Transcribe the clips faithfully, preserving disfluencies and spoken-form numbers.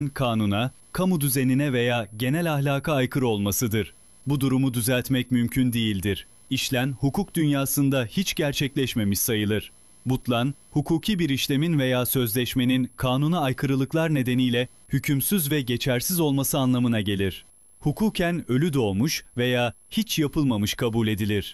kanuna, kamu düzenine veya genel ahlaka aykırı olmasıdır. Bu durumu düzeltmek mümkün değildir. İşlem hukuk dünyasında hiç gerçekleşmemiş sayılır. Butlan, hukuki bir işlemin veya sözleşmenin kanuna aykırılıklar nedeniyle hükümsüz ve geçersiz olması anlamına gelir. Hukuken ölü doğmuş veya hiç yapılmamış kabul edilir.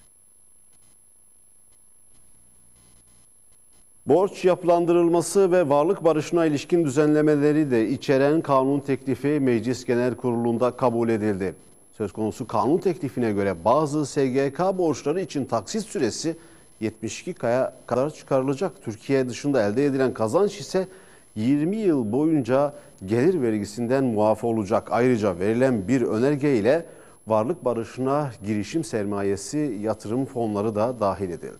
Borç yapılandırılması ve varlık barışına ilişkin düzenlemeleri de içeren kanun teklifi Meclis Genel Kurulu'nda kabul edildi. Söz konusu kanun teklifine göre bazı S G K borçları için taksit süresi yetmiş iki aya kadar çıkarılacak. Türkiye dışında elde edilen kazanç ise yirmi yıl boyunca gelir vergisinden muaf olacak. Ayrıca verilen bir önerge ile varlık barışına girişim sermayesi yatırım fonları da dahil edildi.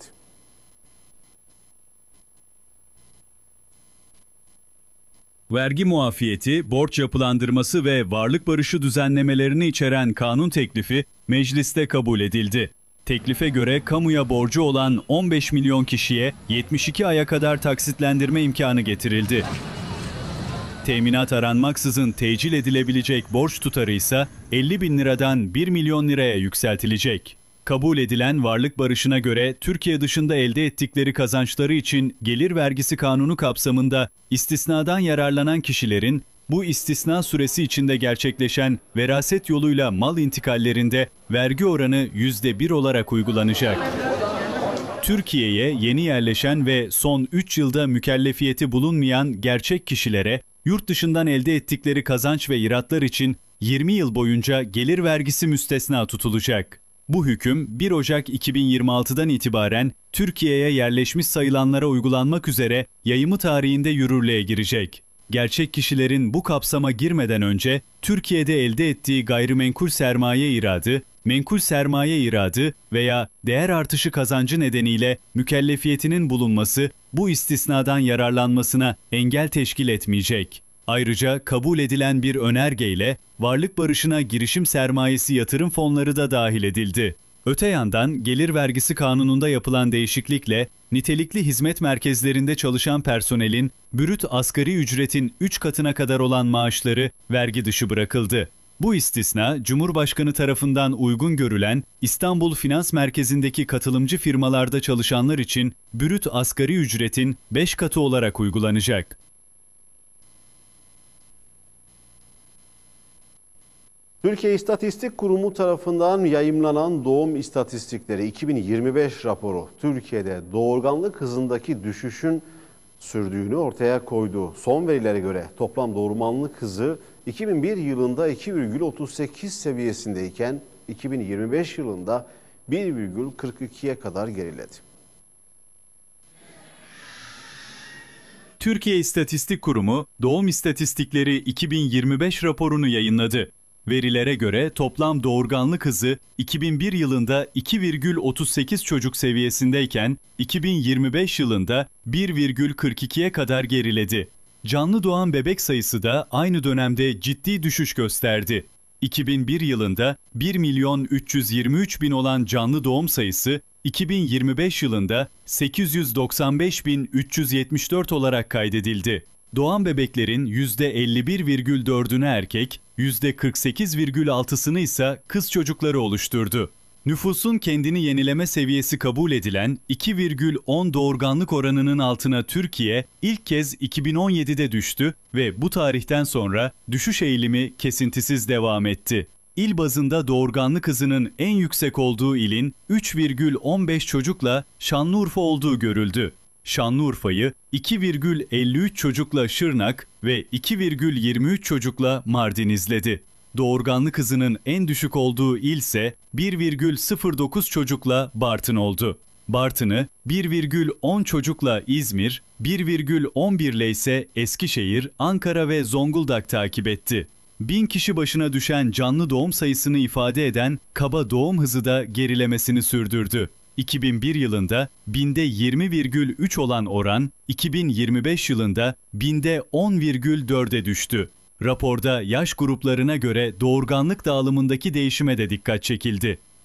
Vergi muafiyeti, borç yapılandırması ve varlık barışı düzenlemelerini içeren kanun teklifi mecliste kabul edildi. Teklife göre kamuya borcu olan on beş milyon kişiye yetmiş iki aya kadar taksitlendirme imkanı getirildi. Teminat aranmaksızın tecil edilebilecek borç tutarı ise elli bin liradan bir milyon liraya yükseltilecek. Kabul edilen varlık barışına göre Türkiye dışında elde ettikleri kazançları için gelir vergisi kanunu kapsamında istisnadan yararlanan kişilerin bu istisna süresi içinde gerçekleşen veraset yoluyla mal intikallerinde vergi oranı yüzde bir olarak uygulanacak. Türkiye'ye yeni yerleşen ve son üç yılda mükellefiyeti bulunmayan gerçek kişilere yurt dışından elde ettikleri kazanç ve iratlar için yirmi yıl boyunca gelir vergisi müstesna tutulacak. Bu hüküm bir Ocak iki bin yirmi altıdan itibaren Türkiye'ye yerleşmiş sayılanlara uygulanmak üzere yayımı tarihinde yürürlüğe girecek. Gerçek kişilerin bu kapsama girmeden önce Türkiye'de elde ettiği gayrimenkul sermaye iradı, menkul sermaye iradı veya değer artışı kazancı nedeniyle mükellefiyetinin bulunması bu istisnadan yararlanmasına engel teşkil etmeyecek. Ayrıca kabul edilen bir önergeyle varlık barışına girişim sermayesi yatırım fonları da dahil edildi. Öte yandan gelir vergisi kanununda yapılan değişiklikle nitelikli hizmet merkezlerinde çalışan personelin brüt asgari ücretin üç katına kadar olan maaşları vergi dışı bırakıldı. Bu istisna Cumhurbaşkanı tarafından uygun görülen İstanbul Finans Merkezi'ndeki katılımcı firmalarda çalışanlar için brüt asgari ücretin beş katı olarak uygulanacak. Türkiye İstatistik Kurumu tarafından yayımlanan doğum istatistikleri iki bin yirmi beş raporu Türkiye'de doğurganlık hızındaki düşüşün sürdüğünü ortaya koydu. Son verilere göre toplam doğurganlık hızı iki bin bir yılında iki virgül otuz sekiz seviyesindeyken iki bin yirmi beş yılında bir virgül kırk ikiye kadar geriledi. Türkiye İstatistik Kurumu doğum istatistikleri iki bin yirmi beş raporunu yayınladı. Verilere göre toplam doğurganlık hızı iki bin bir yılında iki virgül otuz sekiz çocuk seviyesindeyken iki bin yirmi beş yılında bir virgül kırk ikiye kadar geriledi. Canlı doğan bebek sayısı da aynı dönemde ciddi düşüş gösterdi. iki bin bir yılında bir milyon üç yüz yirmi üç bin olan canlı doğum sayısı iki bin yirmi beş yılında sekiz yüz doksan beş bin üç yüz yetmiş dört olarak kaydedildi. Doğan bebeklerin yüzde elli bir virgül dördünü erkek, yüzde kırk sekiz virgül altısını ise kız çocukları oluşturdu. Nüfusun kendini yenileme seviyesi kabul edilen iki virgül on doğurganlık oranının altına Türkiye ilk kez iki bin on yedide düştü ve bu tarihten sonra düşüş eğilimi kesintisiz devam etti. İl bazında doğurganlık hızının en yüksek olduğu ilin üç virgül on beş çocukla Şanlıurfa olduğu görüldü. Şanlıurfa'yı iki virgül elli üç çocukla Şırnak ve iki virgül yirmi üç çocukla Mardin izledi. Doğurganlık hızının en düşük olduğu il ise bir virgül sıfır dokuz çocukla Bartın oldu. Bartın'ı bir virgül on çocukla İzmir, bir virgül on bir ile ise Eskişehir, Ankara ve Zonguldak takip etti. Bin kişi başına düşen canlı doğum sayısını ifade eden kaba doğum hızı da gerilemesini sürdürdü. iki bin bir yılında binde yirmi virgül üç olan oran, iki bin yirmi beş yılında binde on virgül dörde düştü. Raporda yaş gruplarına göre doğurganlık dağılımındaki değişime de dikkat çekildi.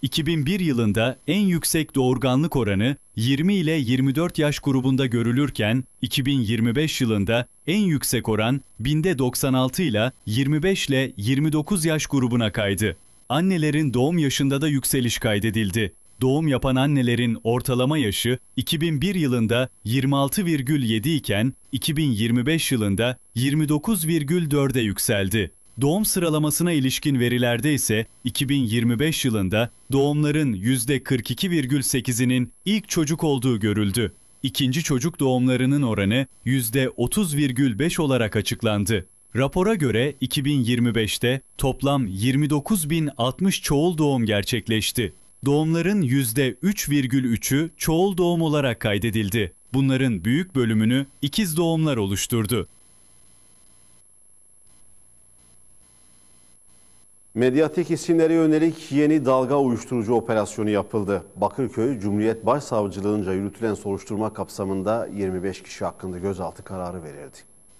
iki bin bir yılında en yüksek doğurganlık oranı yirmi ile yirmi dört yaş grubunda görülürken iki bin yirmi beş yılında en yüksek oran binde doksan altı ile yirmi beş ile yirmi dokuz yaş grubuna kaydı. Annelerin doğum yaşında da yükseliş kaydedildi. Doğum yapan annelerin ortalama yaşı iki bin bir yılında yirmi altı virgül yedi iken iki bin yirmi beş yılında yirmi dokuz virgül dörde yükseldi. Doğum sıralamasına ilişkin verilerde ise iki bin yirmi beş yılında doğumların yüzde kırk iki virgül sekizinin ilk çocuk olduğu görüldü. İkinci çocuk doğumlarının oranı yüzde otuz virgül beş olarak açıklandı. Rapora göre iki bin yirmi beşte toplam yirmi dokuz bin altmış çoğul doğum gerçekleşti. Doğumların yüzde üç virgül üçü çoğul doğum olarak kaydedildi. Bunların büyük bölümünü ikiz doğumlar oluşturdu. Medyatik isimlere yönelik yeni dalga uyuşturucu operasyonu yapıldı. Bakırköy Cumhuriyet Başsavcılığınca yürütülen soruşturma kapsamında yirmi beş kişi hakkında gözaltı kararı verildi.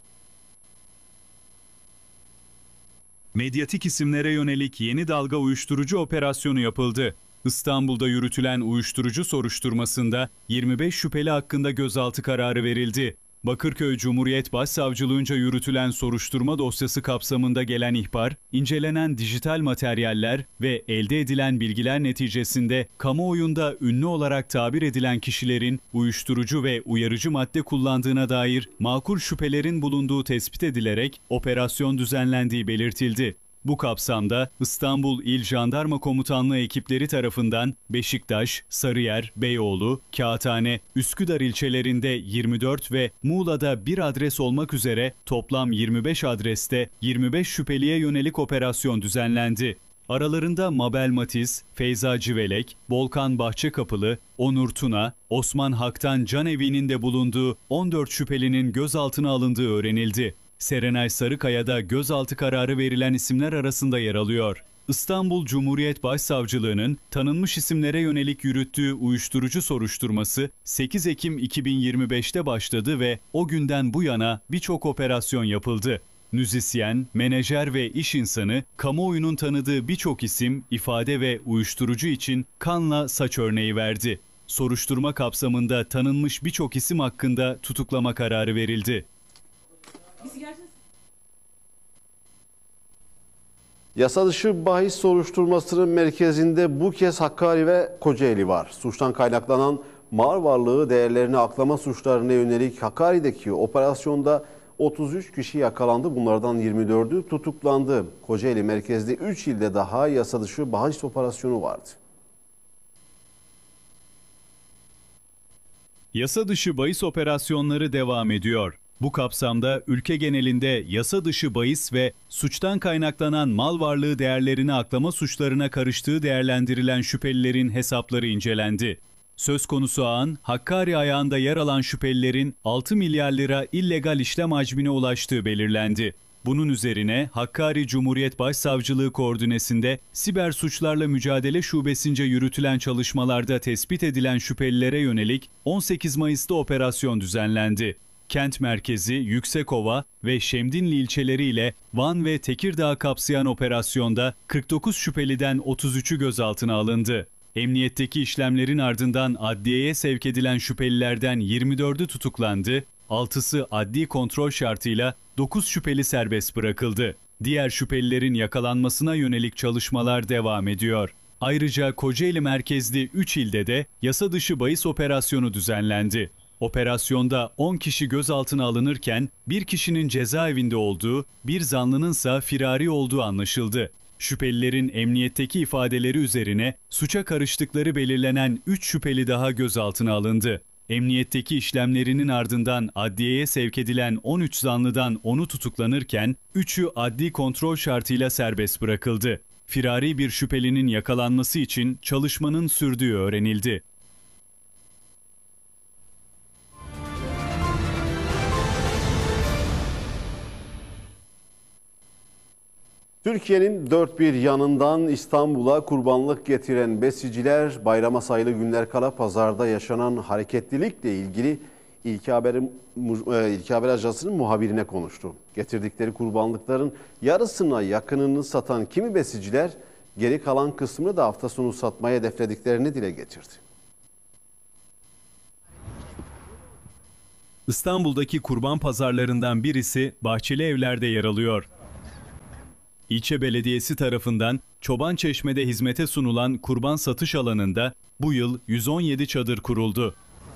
Medyatik isimlere yönelik yeni dalga uyuşturucu operasyonu yapıldı. İstanbul'da yürütülen uyuşturucu soruşturmasında yirmi beş şüpheli hakkında gözaltı kararı verildi. Bakırköy Cumhuriyet Başsavcılığınca yürütülen soruşturma dosyası kapsamında gelen ihbar, incelenen dijital materyaller ve elde edilen bilgiler neticesinde kamuoyunda ünlü olarak tabir edilen kişilerin uyuşturucu ve uyarıcı madde kullandığına dair makul şüphelerin bulunduğu tespit edilerek operasyon düzenlendiği belirtildi. Bu kapsamda İstanbul İl Jandarma Komutanlığı ekipleri tarafından Beşiktaş, Sarıyer, Beyoğlu, Kağıthane, Üsküdar ilçelerinde yirmi dört ve Muğla'da bir adres olmak üzere toplam yirmi beş adreste yirmi beş şüpheliye yönelik operasyon düzenlendi. Aralarında Mabel Matiz, Feyza Civelek, Volkan Bahçekapılı, Onur Tuna, Osman Hak'tan Canevi'nin de bulunduğu on dört şüphelinin gözaltına alındığı öğrenildi. Serenay Sarıkaya'da gözaltı kararı verilen isimler arasında yer alıyor. İstanbul Cumhuriyet Başsavcılığı'nın tanınmış isimlere yönelik yürüttüğü uyuşturucu soruşturması sekiz Ekim iki bin yirmi beşte başladı ve o günden bu yana birçok operasyon yapıldı. Müzisyen, menajer ve iş insanı, kamuoyunun tanıdığı birçok isim, ifade ve uyuşturucu için kanla saç örneği verdi. Soruşturma kapsamında tanınmış birçok isim hakkında tutuklama kararı verildi. Yasa dışı bahis soruşturmasının merkezinde bu kez Hakkari ve Kocaeli var. Suçtan kaynaklanan mal varlığı değerlerini aklama suçlarına yönelik Hakkari'deki operasyonda otuz üç kişi yakalandı. Bunlardan yirmi dördü tutuklandı. Kocaeli merkezde üç ilde daha yasa dışı bahis operasyonu vardı. Yasa dışı bahis operasyonları devam ediyor. Bu kapsamda ülke genelinde yasa dışı bahis ve suçtan kaynaklanan mal varlığı değerlerini aklama suçlarına karıştığı değerlendirilen şüphelilerin hesapları incelendi. Söz konusu ağın Hakkari ayağında yer alan şüphelilerin altı milyar lira illegal işlem hacmine ulaştığı belirlendi. Bunun üzerine Hakkari Cumhuriyet Başsavcılığı koordinesinde Siber Suçlarla Mücadele Şubesince yürütülen çalışmalarda tespit edilen şüphelilere yönelik on sekiz Mayıs'ta operasyon düzenlendi. Kent merkezi, Yüksekova ve Şemdinli ilçeleriyle Van ve Tekirdağ kapsayan operasyonda kırk dokuz şüpheliden otuz üçü gözaltına alındı. Emniyetteki işlemlerin ardından adliyeye sevk edilen şüphelilerden yirmi dördü tutuklandı, altısı adli kontrol şartıyla dokuz şüpheli serbest bırakıldı. Diğer şüphelilerin yakalanmasına yönelik çalışmalar devam ediyor. Ayrıca Kocaeli merkezli üç ilde de yasa dışı bahis operasyonu düzenlendi. Operasyonda on kişi gözaltına alınırken bir kişinin cezaevinde olduğu, bir zanlınınsa firari olduğu anlaşıldı. Şüphelilerin emniyetteki ifadeleri üzerine suça karıştıkları belirlenen üç şüpheli daha gözaltına alındı. Emniyetteki işlemlerinin ardından adliyeye sevk edilen on üç zanlıdan onu tutuklanırken üçü adli kontrol şartıyla serbest bırakıldı. Firari bir şüphelinin yakalanması için çalışmanın sürdüğü öğrenildi. Türkiye'nin dört bir yanından İstanbul'a kurbanlık getiren besiciler bayrama sayılı günler kala pazarda yaşanan hareketlilikle ilgili İlki Haber, İlki Haber Ajansı'nın muhabirine konuştu. Getirdikleri kurbanlıkların yarısına yakınını satan kimi besiciler Geri kalan kısmını da hafta sonu satmayı hedeflediklerini dile getirdi. İstanbul'daki kurban pazarlarından birisi Bahçelievler'de yer alıyor. İlçe Belediyesi tarafından Çobançeşme'de hizmete sunulan kurban satış alanında bu yıl yüz on yedi çadır kuruldu.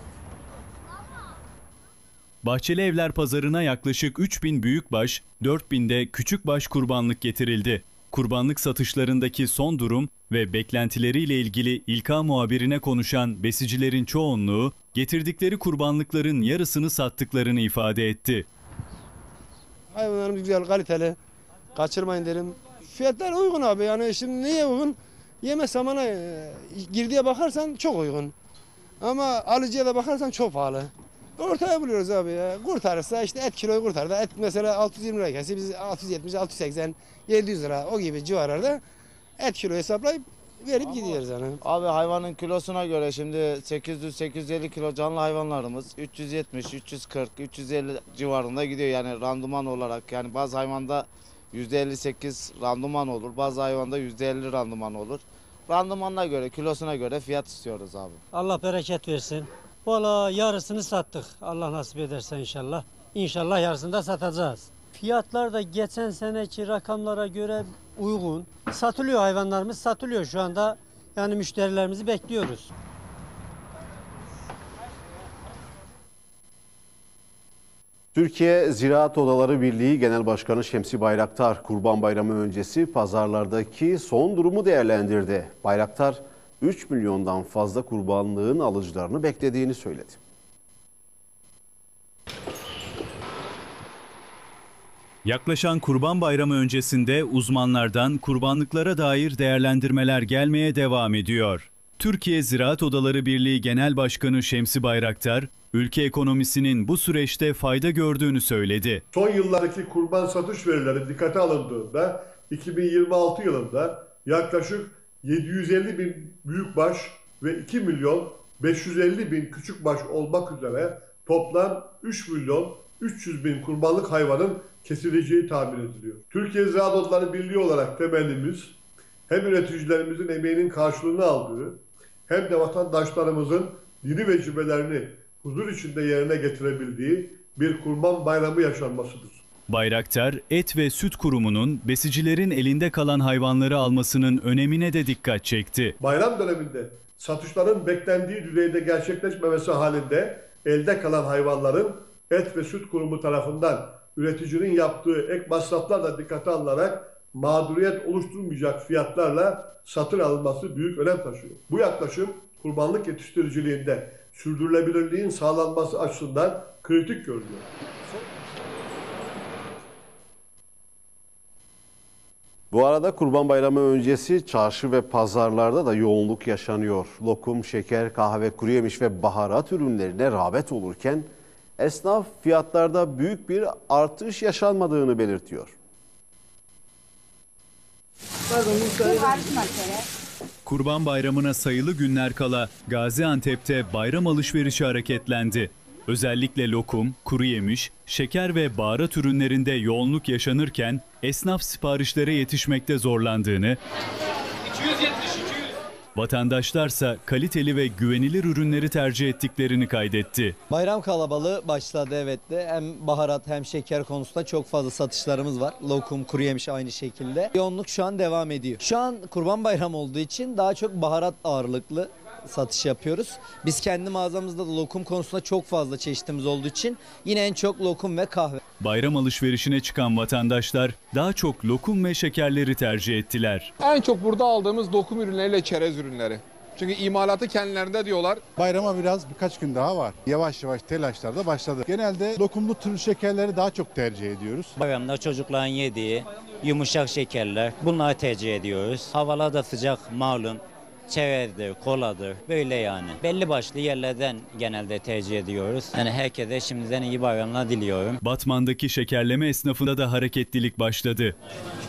Bahçelievler pazarına yaklaşık üç bin büyükbaş, dört bin de küçükbaş kurbanlık getirildi. Kurbanlık satışlarındaki son durum ve beklentileriyle ilgili İlka muhabirine konuşan besicilerin çoğunluğu getirdikleri kurbanlıkların yarısını sattıklarını ifade etti. Hayvanlarımız güzel, kaliteli. Kaçırmayın derim. Fiyatlar uygun abi, yani şimdi niye uygun? Yeme samana e, girdiye bakarsan çok uygun. Ama alıcıya da bakarsan çok pahalı. Ortaya buluyoruz abi ya. Kurtarırsa işte et kiloyu kurtardı. Et mesela altı yüz yirmi lira kesi, biz altı yüz yetmiş, altı yüz seksen, yedi yüz lira o gibi civarlarda et kilo hesaplayıp verip gidiyoruz yani. Abi hayvanın kilosuna göre şimdi sekiz yüz sekiz yüz elli kilo canlı hayvanlarımız üç yüz yetmiş, üç yüz kırk, üç yüz elli civarında gidiyor yani randıman olarak. Yani bazı hayvanda yüzde elli sekiz randıman olur, bazı hayvanda yüzde elli randıman olur. Randımanına göre, kilosuna göre fiyat istiyoruz abi. Allah bereket versin. Valla yarısını sattık. Allah nasip ederse inşallah. İnşallah yarısını da satacağız. Fiyatlar da geçen seneki rakamlara göre uygun. Satılıyor, hayvanlarımız satılıyor şu anda. Yani müşterilerimizi bekliyoruz. Türkiye Ziraat Odaları Birliği Genel Başkanı Şemsi Bayraktar, Kurban Bayramı öncesi pazarlardaki son durumu değerlendirdi. Bayraktar, üç milyondan fazla kurbanlığın alıcılarını beklediğini söyledi. Yaklaşan Kurban Bayramı öncesinde uzmanlardan kurbanlıklara dair değerlendirmeler gelmeye devam ediyor. Türkiye Ziraat Odaları Birliği Genel Başkanı Şemsi Bayraktar, ülke ekonomisinin bu süreçte fayda gördüğünü söyledi. Son yıllardaki kurban satış verileri dikkate alındığında iki bin yirmi altı yılında yaklaşık yedi yüz elli bin büyükbaş ve iki milyon beş yüz elli bin küçükbaş olmak üzere toplam üç milyon üç yüz bin kurbanlık hayvanın kesileceği tahmin ediliyor. Türkiye Ziraat Odaları Birliği olarak temennimiz hem üreticilerimizin emeğinin karşılığını aldığı hem de vatandaşlarımızın dini vecibelerini huzur içinde yerine getirebildiği bir kurban bayramı yaşanmasıdır. Bayraktar, Et ve Süt Kurumu'nun besicilerin elinde kalan hayvanları almasının önemine de dikkat çekti. Bayram döneminde satışların beklendiği düzeyde gerçekleşmemesi halinde elde kalan hayvanların Et ve Süt Kurumu tarafından üreticinin yaptığı ek masraflar da dikkate alınarak mağduriyet oluşturmayacak fiyatlarla satın alınması büyük önem taşıyor. Bu yaklaşım kurbanlık yetiştiriciliğinde sürdürülebilirliğin sağlanması açısından kritik görülüyor. Bu arada Kurban Bayramı öncesi çarşı ve pazarlarda da yoğunluk yaşanıyor. Lokum, şeker, kahve, kuru yemiş ve baharat ürünlerine rağbet olurken esnaf fiyatlarda büyük bir artış yaşanmadığını belirtiyor. Kurban Bayramı'na sayılı günler kala Gaziantep'te bayram alışverişi hareketlendi. Özellikle lokum, kuru yemiş, şeker ve baharat ürünlerinde yoğunluk yaşanırken esnaf siparişlere yetişmekte zorlandığını, vatandaşlarsa kaliteli ve güvenilir ürünleri tercih ettiklerini kaydetti. Bayram kalabalığı başladı, evet de hem baharat hem şeker konusunda çok fazla satışlarımız var. Lokum, kuru yemiş aynı şekilde. Yoğunluk şu an devam ediyor. Şu an Kurban Bayramı olduğu için daha çok baharat ağırlıklı satış yapıyoruz. Biz kendi mağazamızda da lokum konusunda çok fazla çeşitimiz olduğu için yine en çok lokum ve kahve. Bayram alışverişine çıkan vatandaşlar daha çok lokum ve şekerleri tercih ettiler. En çok burada aldığımız lokum ürünleriyle çerez ürünleri. Çünkü imalatı kendilerinde diyorlar. Bayrama biraz birkaç gün daha var. Yavaş yavaş telaşlar da başladı. Genelde lokumlu tür şekerleri daha çok tercih ediyoruz. Bayramda çocukların yediği yumuşak şekerler, bunları tercih ediyoruz. Havalar da sıcak malum. Çerezdir, koladır, böyle yani. Belli başlı yerlerden genelde tercih ediyoruz. Yani herkese şimdiden iyi bayramlar diliyorum. Batman'daki şekerleme esnafında da hareketlilik başladı.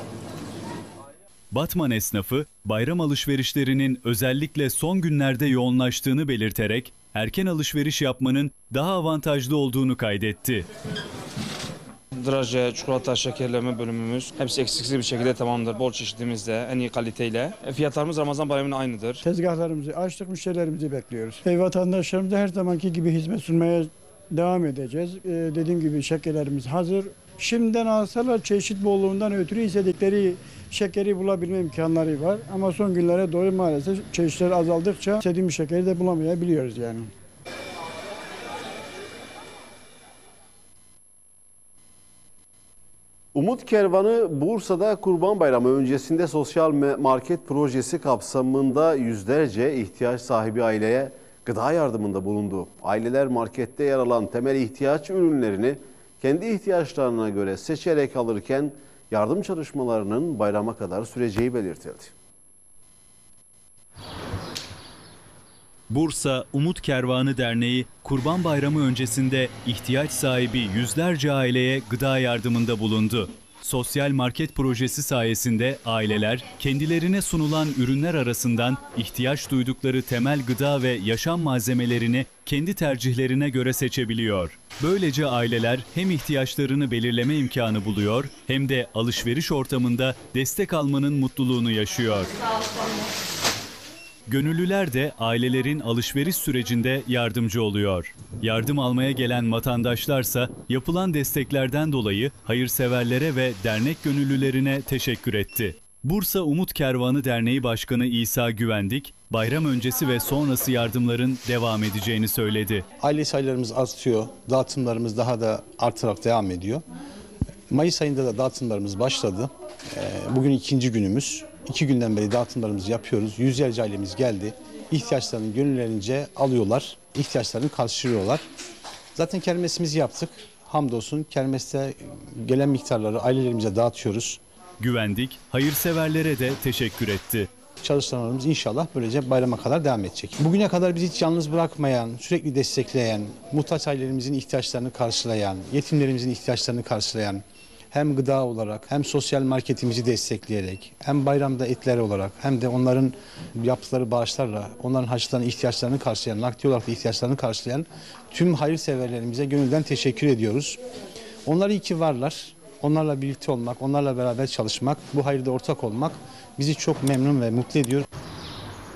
Batman esnafı bayram alışverişlerinin özellikle son günlerde yoğunlaştığını belirterek erken alışveriş yapmanın daha avantajlı olduğunu kaydetti. draje, çikolata, şekerleme bölümümüz hepsi eksiksiz bir şekilde tamamdır. Bol çeşidimizde, en iyi kaliteyle. E, fiyatlarımız Ramazan bayramının aynıdır. Tezgahlarımızı açtık, müşterilerimizi bekliyoruz. Ve vatandaşlarımıza her zamanki gibi hizmet sunmaya devam edeceğiz. Ee, dediğim gibi şekerlerimiz hazır. Şimdiden alsalar çeşit bolluğundan ötürü istedikleri şekeri bulabilme imkanları var. Ama son günlere doğru maalesef çeşitler azaldıkça istediğimiz şekeri de bulamayabiliyoruz yani. Umut Kervanı Bursa'da Kurban Bayramı öncesinde sosyal market projesi kapsamında yüzlerce ihtiyaç sahibi aileye gıda yardımında bulundu. Aileler markette yer alan temel ihtiyaç ürünlerini kendi ihtiyaçlarına göre seçerek alırken yardım çalışmalarının bayrama kadar süreceği belirtildi. Bursa Umut Kervanı Derneği, Kurban Bayramı öncesinde ihtiyaç sahibi yüzlerce aileye gıda yardımında bulundu. Sosyal market projesi sayesinde aileler kendilerine sunulan ürünler arasından ihtiyaç duydukları temel gıda ve yaşam malzemelerini kendi tercihlerine göre seçebiliyor. Böylece aileler hem ihtiyaçlarını belirleme imkanı buluyor hem de alışveriş ortamında destek almanın mutluluğunu yaşıyor. Gönüllüler de ailelerin alışveriş sürecinde yardımcı oluyor. Yardım almaya gelen vatandaşlarsa yapılan desteklerden dolayı hayırseverlere ve dernek gönüllülerine teşekkür etti. Bursa Umut Kervanı Derneği Başkanı İsa Güvendik, bayram öncesi ve sonrası yardımların devam edeceğini söyledi. Aile sayılarımız artıyor, dağıtımlarımız daha da artarak devam ediyor. Mayıs ayında da dağıtımlarımız başladı. Bugün ikinci günümüz. İki günden beri dağıtımlarımızı yapıyoruz. Yüzlerce ailemiz geldi. İhtiyaçlarını gönüllerince alıyorlar. İhtiyaçlarını karşılıyorlar. Zaten kermesimizi yaptık. Hamdolsun kermeste gelen miktarları ailelerimize dağıtıyoruz. Güvendik, hayırseverlere de teşekkür etti. Çalışmalarımız inşallah böylece bayrama kadar devam edecek. Bugüne kadar bizi hiç yalnız bırakmayan, sürekli destekleyen, muhtaç ailelerimizin ihtiyaçlarını karşılayan, yetimlerimizin ihtiyaçlarını karşılayan, hem gıda olarak hem sosyal marketimizi destekleyerek hem bayramda etler olarak hem de onların yaptıkları bağışlarla onların harçlarının ihtiyaçlarını karşılayan, nakdi olarak da ihtiyaçlarını karşılayan tüm hayırseverlerimize gönülden teşekkür ediyoruz. Onlar iyi ki varlar. Onlarla birlikte olmak, onlarla beraber çalışmak, bu hayırda ortak olmak bizi çok memnun ve mutlu ediyor.